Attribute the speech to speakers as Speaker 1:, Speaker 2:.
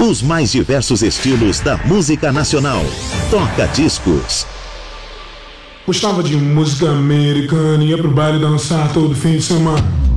Speaker 1: nos mais diversos estilos da música nacional. Toca Discos.
Speaker 2: Gostava de música americana, ia pro baile dançar todo fim de semana.